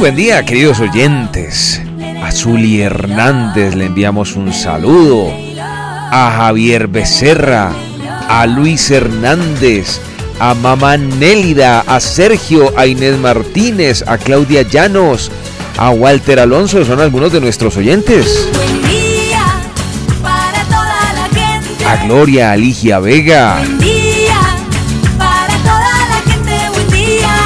buen día, queridos oyentes. A Zuli Hernández le enviamos un saludo. A Javier Becerra, a Luis Hernández, a Mamá Nélida, a Sergio, a Inés Martínez, a Claudia Llanos, a Walter Alonso, son algunos de nuestros oyentes. Buen día para toda la gente. A Gloria, a Ligia Vega. Buen día para toda la gente. Buen día.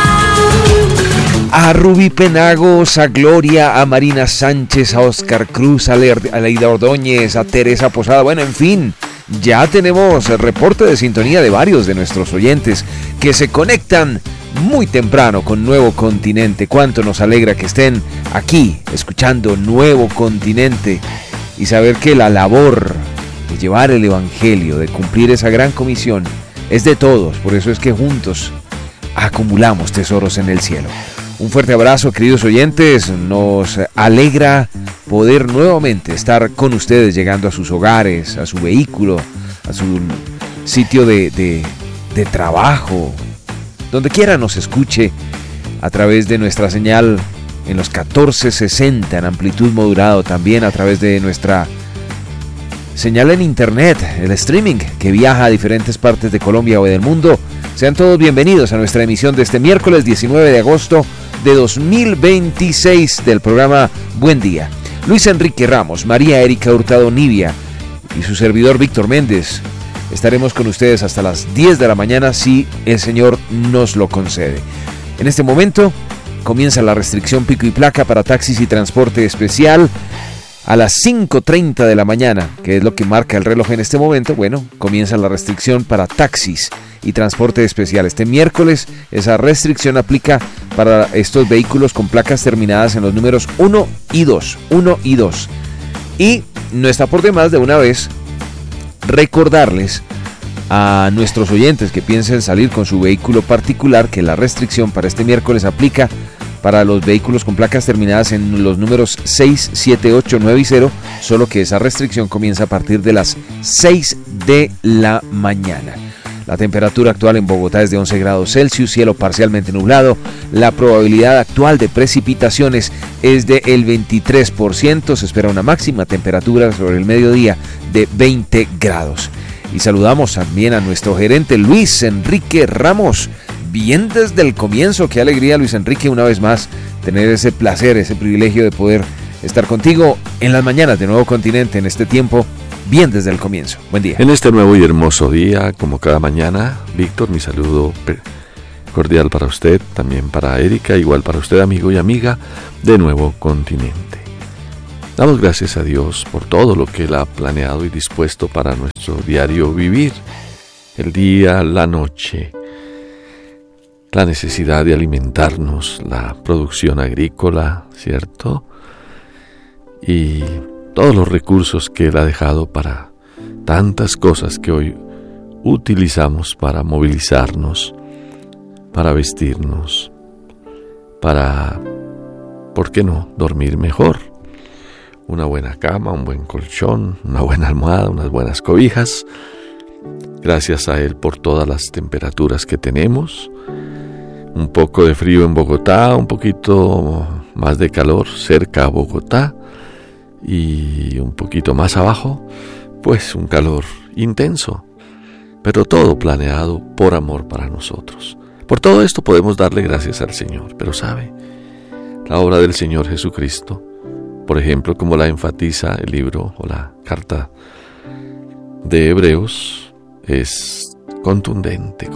A Rubí Penagos, a Gloria, a Marina Sánchez, a Oscar Cruz, a Leida Ordóñez, a Teresa Posada. Bueno, en fin, ya tenemos el reporte de sintonía de varios de nuestros oyentes que se conectan muy temprano con Nuevo Continente. Cuánto nos alegra que estén aquí escuchando Nuevo Continente y saber que la labor de llevar el Evangelio, de cumplir esa gran comisión, es de todos. Por eso es que juntos acumulamos tesoros en el cielo. Un fuerte abrazo, queridos oyentes. Nos alegra poder nuevamente estar con ustedes, llegando a sus hogares, a su vehículo, a su sitio de trabajo, donde quiera nos escuche, a través de nuestra señal en los 1460 en amplitud modulado, también a través de nuestra señal en internet, el streaming que viaja a diferentes partes de Colombia o del mundo. Sean todos bienvenidos a nuestra emisión de este miércoles 19 de agosto de 2026 del programa Buen Día. Luis Enrique Ramos, María Erika Hurtado Nivia y su servidor Víctor Méndez estaremos con ustedes hasta las 10 de la mañana si el Señor nos lo concede. En este momento comienza la restricción pico y placa para taxis y transporte especial. A las 5:30 de la mañana, que es lo que marca el reloj en este momento, bueno, comienza la restricción para taxis y transporte especial. Este miércoles esa restricción aplica para estos vehículos con placas terminadas en los números 1 y 2. Y no está por demás de una vez recordarles a nuestros oyentes que piensen salir con su vehículo particular que la restricción para este miércoles aplica para los vehículos con placas terminadas en los números 6, 7, 8, 9 y 0, solo que esa restricción comienza a partir de las 6 de la mañana. La temperatura actual en Bogotá es de 11 grados Celsius, cielo parcialmente nublado. La probabilidad actual de precipitaciones es del 23%. Se espera una máxima temperatura sobre el mediodía de 20 grados. Y saludamos también a nuestro gerente Luis Enrique Ramos. Bien desde el comienzo. Qué alegría, Luis Enrique, una vez más tener ese placer, ese privilegio de poder estar contigo en las mañanas de Nuevo Continente en este tiempo. Bien desde el comienzo. Buen día. En este nuevo y hermoso día, como cada mañana, Víctor, mi saludo cordial para usted, también para Erika, igual para usted, amigo y amiga de Nuevo Continente. Damos gracias a Dios por todo lo que Él ha planeado y dispuesto para nuestro diario vivir. El día, la noche, la necesidad de alimentarnos, la producción agrícola, ¿cierto? Y todos los recursos que Él ha dejado para tantas cosas que hoy utilizamos para movilizarnos, para vestirnos, para, ¿por qué no?, dormir mejor. Una buena cama, un buen colchón, una buena almohada, unas buenas cobijas. Gracias a Él por todas las temperaturas que tenemos. Un poco de frío en Bogotá, un poquito más de calor cerca a Bogotá. Y un poquito más abajo, pues un calor intenso, pero todo planeado por amor para nosotros. Por todo esto podemos darle gracias al Señor, pero ¿sabe? La obra del Señor Jesucristo, por ejemplo, como la enfatiza el libro o la carta de Hebreos, es contundente.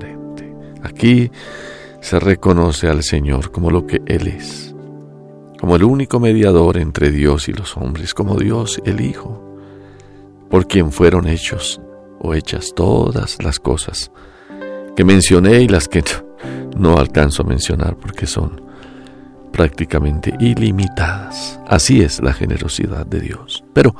Aquí se reconoce al Señor como lo que Él es, como el único mediador entre Dios y los hombres, como Dios el Hijo, por quien fueron hechos o hechas todas las cosas que mencioné y las que no alcanzo a mencionar porque son prácticamente ilimitadas. Así es la generosidad de Dios. Pero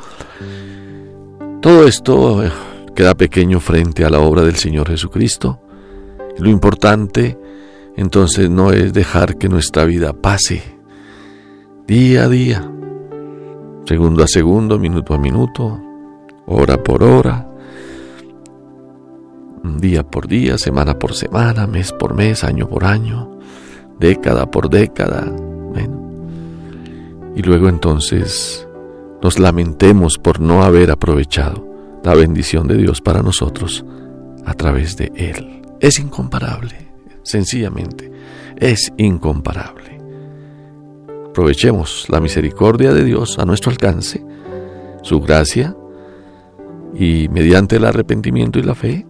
todo esto queda pequeño frente a la obra del Señor Jesucristo. Lo importante entonces no es dejar que nuestra vida pase día a día, segundo a segundo, minuto a minuto, hora por hora, día por día, semana por semana, mes por mes, año por año, década por década. Bueno, y luego entonces nos lamentemos por no haber aprovechado la bendición de Dios para nosotros a través de Él. Es incomparable, sencillamente, es incomparable. Aprovechemos la misericordia de Dios a nuestro alcance, su gracia, y mediante el arrepentimiento y la fe,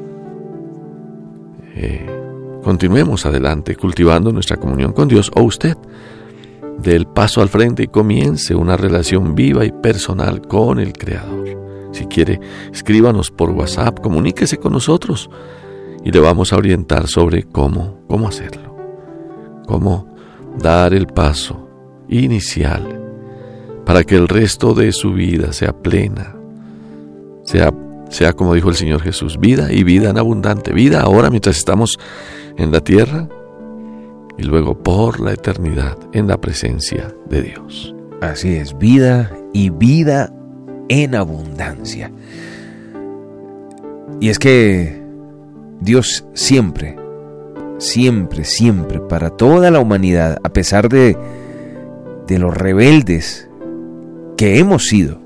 continuemos adelante cultivando nuestra comunión con Dios, o usted dé el paso al frente y comience una relación viva y personal con el Creador. Si quiere, escríbanos por WhatsApp, comuníquese con nosotros y le vamos a orientar sobre cómo hacerlo, cómo dar el paso inicial para que el resto de su vida sea plena, sea como dijo el Señor Jesús, vida y vida en abundante, vida ahora mientras estamos en la tierra y luego por la eternidad en la presencia de Dios. Así es, vida y vida en abundancia. Y es que Dios siempre, siempre, siempre, para toda la humanidad, a pesar de los rebeldes que hemos sido,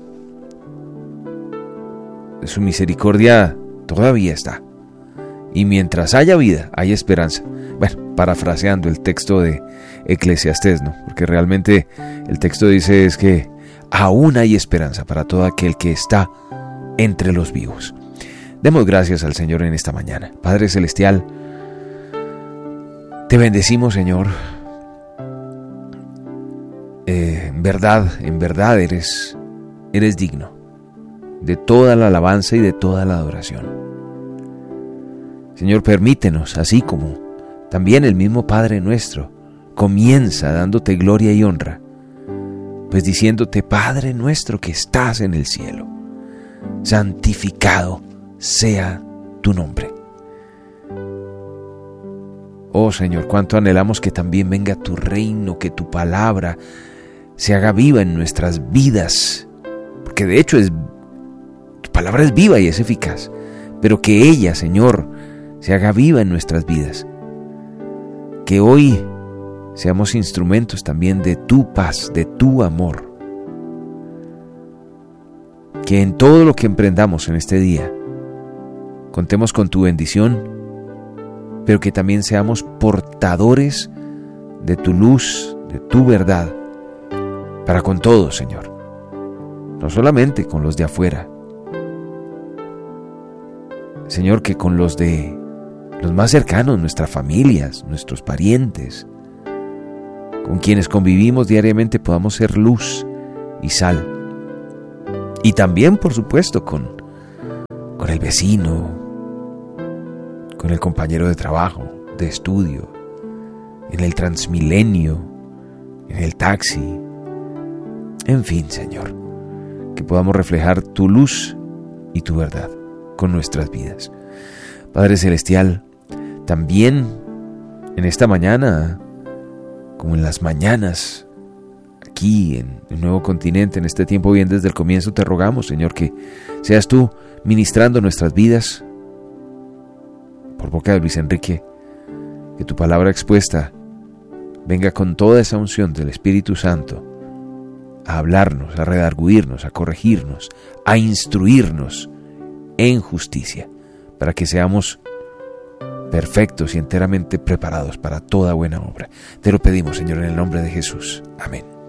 su misericordia todavía está. Y mientras haya vida, hay esperanza. Bueno, parafraseando el texto de Eclesiastés, ¿no? Porque realmente el texto dice es que aún hay esperanza para todo aquel que está entre los vivos. Demos gracias al Señor en esta mañana. Padre Celestial, te bendecimos, Señor. En verdad eres digno de toda la alabanza y de toda la adoración. Señor, permítenos, así como también el mismo Padre nuestro comienza dándote gloria y honra, pues diciéndote: Padre nuestro que estás en el cielo, santificado sea tu nombre. Oh Señor, cuánto anhelamos que también venga tu reino, que tu palabra se haga viva en nuestras vidas, porque de hecho tu palabra es viva y es eficaz, pero que ella, Señor, se haga viva en nuestras vidas, que hoy seamos instrumentos también de tu paz, de tu amor, que en todo lo que emprendamos en este día contemos con tu bendición, pero que también seamos portadores de tu luz, de tu verdad, para con todos, Señor, no solamente con los de afuera, Señor, que con los más cercanos, nuestras familias, nuestros parientes, con quienes convivimos diariamente, podamos ser luz y sal. Y también, por supuesto, con el vecino, con el compañero de trabajo, de estudio, en el Transmilenio, en el taxi. En fin, Señor, que podamos reflejar tu luz y tu verdad con nuestras vidas. Padre Celestial, también en esta mañana, como en las mañanas, aquí en el Nuevo Continente, en este tiempo bien desde el comienzo, te rogamos, Señor, que seas tú ministrando nuestras vidas por boca de Luis Enrique, que tu palabra expuesta venga con toda esa unción del Espíritu Santo a hablarnos, a redarguirnos, a corregirnos, a instruirnos en justicia, para que seamos perfectos y enteramente preparados para toda buena obra. Te lo pedimos, Señor, en el nombre de Jesús. Amén.